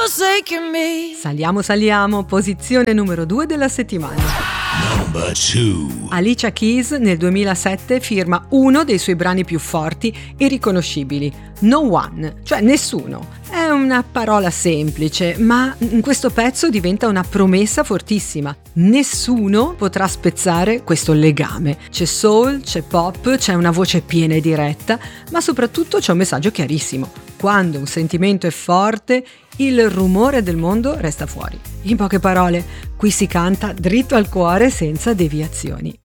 forsaken me. Saliamo, posizione numero 2 della settimana. Number 2. Alicia Keys nel 2007 firma uno dei suoi brani più forti e riconoscibili, No One, cioè nessuno. È una parola semplice, ma in questo pezzo diventa una promessa fortissima. Nessuno potrà spezzare questo legame. C'è soul, c'è pop, c'è una voce piena e diretta, ma soprattutto c'è un messaggio chiarissimo. Quando un sentimento è forte, il rumore del mondo resta fuori. In poche parole, qui si canta dritto al cuore senza deviazioni.